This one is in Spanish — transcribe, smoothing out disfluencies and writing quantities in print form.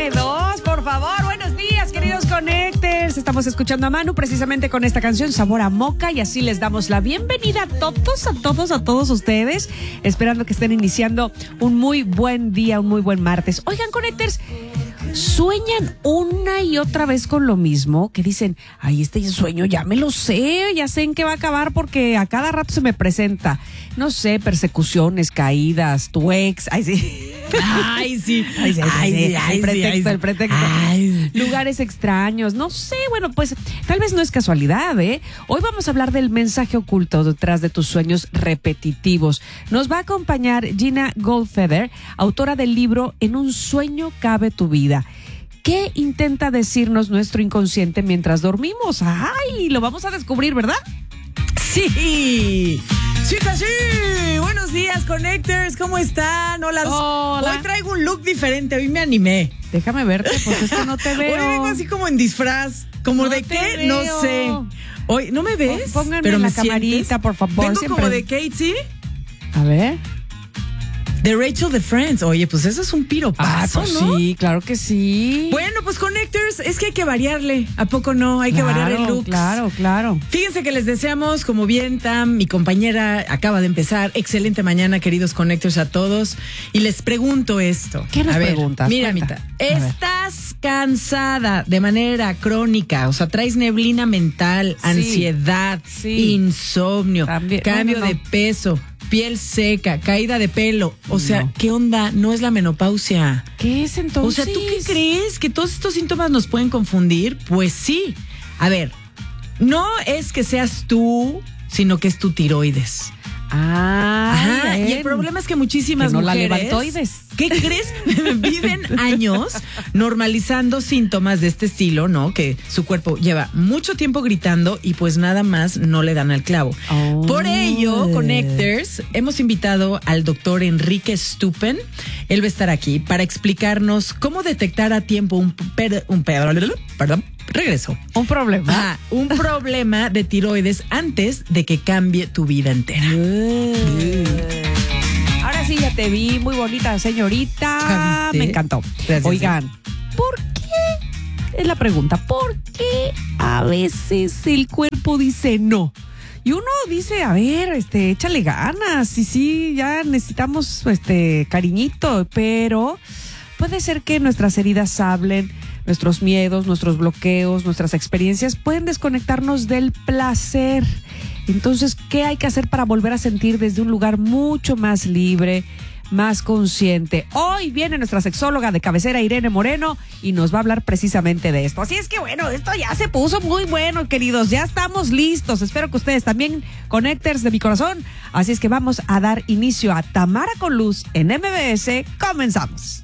Dale dos, por favor. Buenos días, queridos Connectors. Estamos escuchando a Manu precisamente con esta canción Sabor a Moca y así les damos la bienvenida a todos ustedes, esperando que estén iniciando un muy buen día, un muy buen martes. Oigan, Connectors, ¿sueñan una y otra vez con lo mismo? Que dicen, ay, este sueño ya me lo sé, ya sé en qué va a acabar porque a cada rato se me presenta, no sé, persecuciones, caídas, tu ex, ay sí. Ay, sí. El pretexto. Ay. Lugares extraños, no sé, bueno, pues tal vez no es casualidad, ¿eh? Hoy vamos a hablar del mensaje oculto detrás de tus sueños repetitivos. Nos va a acompañar Gina Goldfeder, autora del libro En un sueño cabe tu vida. ¿Qué intenta decirnos nuestro inconsciente mientras dormimos? ¡Ay! Lo vamos a descubrir, ¿verdad? Sí. Chicas, sí. Buenos días, Connectors. ¿Cómo están? Hola. Hoy traigo un look diferente. Hoy me animé. Déjame verte, pues es que no te veo. Hoy vengo así como en disfraz. ¿Como de qué? Veo. No sé. Hoy, ¿no me ves? Pónganme pero en la me camarita, sientes. por favor. Vengo siempre. como de Kate, ¿sí? A ver. De Rachel de Friends. Oye, pues eso es un piropazo, pues ¿no? sí, claro que sí. Bueno, pues Connectors, es que hay que variarle. ¿A poco no? Hay que variar el look. Claro. Fíjense que les deseamos, como bien Tam, mi compañera, acaba de empezar. Excelente mañana, queridos Connectors, a todos. Y les pregunto esto. ¿Qué nos preguntas? Mira, Cuenta. Mita, ¿estás cansada de manera crónica? O sea, traes neblina mental, Sí. ansiedad, insomnio, También. cambio No. de peso, piel seca, caída de pelo? O sea, No. ¿qué onda? No es la menopausia. ¿Qué es entonces? O sea, ¿tú qué crees? ¿Que todos estos síntomas nos pueden confundir? Pues sí. A ver, no es que seas tú, sino que es tu tiroides. Ajá, y el problema es que muchísimas Que no mujeres, la levantoides. ¿qué crees? Viven años normalizando síntomas de este estilo, ¿no? Que su cuerpo lleva mucho tiempo gritando y pues nada más no le dan al clavo. Oh. Por ello, Connectors, hemos invitado al doctor Enrique Stupen. Él va a estar aquí para explicarnos cómo detectar a tiempo un problema de tiroides antes de que cambie tu vida entera. Ahora sí, ya te vi, muy bonita señorita. ¿Ya viste? Me encantó. Gracias. Oigan, ¿por qué? Es la pregunta, ¿por qué a veces el cuerpo dice no? Y uno dice, a ver, échale ganas, y sí, ya necesitamos cariñito, pero puede ser que nuestras heridas hablen, nuestros miedos, nuestros bloqueos, nuestras experiencias pueden desconectarnos del placer. Entonces, ¿qué hay que hacer para volver a sentir desde un lugar mucho más libre, más consciente? Hoy viene nuestra sexóloga de cabecera, Irene Moreno, y nos va a hablar precisamente de esto. Así es que bueno, esto ya se puso muy bueno, queridos. Ya estamos listos. Espero que ustedes también, Connectors de mi corazón. Así es que vamos a dar inicio a Tamara con Luz en MBS. Comenzamos.